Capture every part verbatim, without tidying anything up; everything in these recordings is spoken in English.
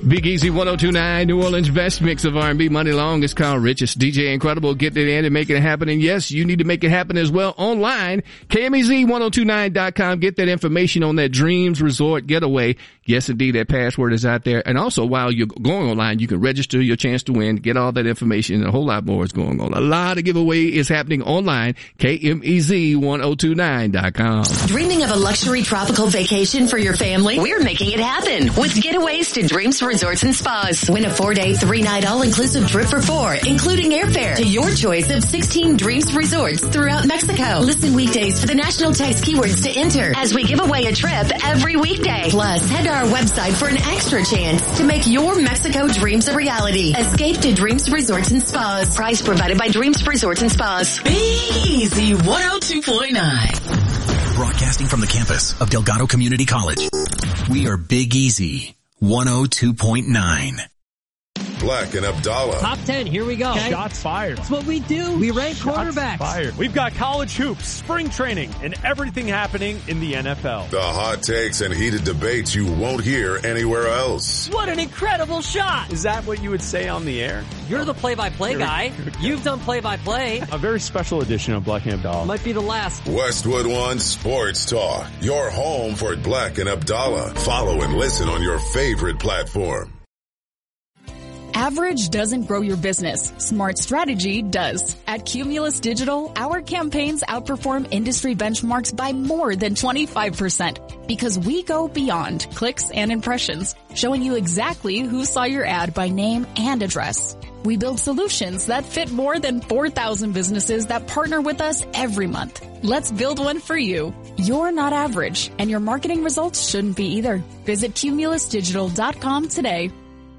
Big Easy one oh two point nine, New Orleans' best mix of R and B. Money Long is Carl Rich. It's D J Incredible. Get it in and make it happen. And yes, you need to make it happen as well online. K M E Z ten twenty-nine dot com. Get that information on that Dreams Resort getaway. Yes, indeed, that password is out there. And also, while you're going online, you can register your chance to win, get all that information, and a whole lot more is going on. A lot of giveaway is happening online. K M E Z ten twenty-nine dot com. Dreaming of a luxury tropical vacation for your family? We're making it happen with Getaways to Dreams Resorts and Spas. Win a four-day, three-night all-inclusive trip for four, including airfare to your choice of sixteen Dreams Resorts throughout Mexico. Listen weekdays for the national text keywords to enter as we give away a trip every weekday. Plus, head to our website for an extra chance to make your Mexico dreams a reality. Escape to Dreams Resorts and Spas. Price provided by Dreams Resorts and Spas. Big Easy one oh two point nine. Broadcasting from the campus of Delgado Community College. We are Big Easy one oh two point nine. Black and Abdallah. Top ten, here we go. Okay. Shots fired. That's what we do. We rank Shots quarterbacks. Fired. We've got college hoops, spring training, and everything happening in the N F L. The hot takes and heated debates you won't hear anywhere else. What an incredible shot. Is that what you would say on the air? You're the play-by-play guy. You've done play-by-play. A very special edition of Black and Abdallah. Might be the last. Westwood One Sports Talk. Your home for Black and Abdallah. Follow and listen on your favorite platform. Average doesn't grow your business. Smart strategy does. At Cumulus Digital, our campaigns outperform industry benchmarks by more than twenty-five percent because we go beyond clicks and impressions, showing you exactly who saw your ad by name and address. We build solutions that fit more than four thousand businesses that partner with us every month. Let's build one for you. You're not average, and your marketing results shouldn't be either. Visit cumulus digital dot com today.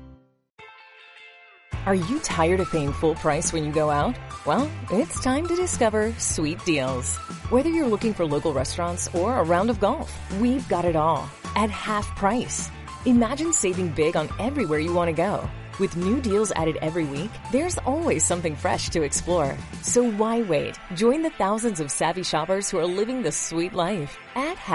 Are you tired of paying full price when you go out? Well, it's time to discover Sweet Deals. Whether you're looking for local restaurants or a round of golf, we've got it all at half price. Imagine saving big on everywhere you want to go. With new deals added every week, there's always something fresh to explore. So why wait? Join the thousands of savvy shoppers who are living the sweet life at half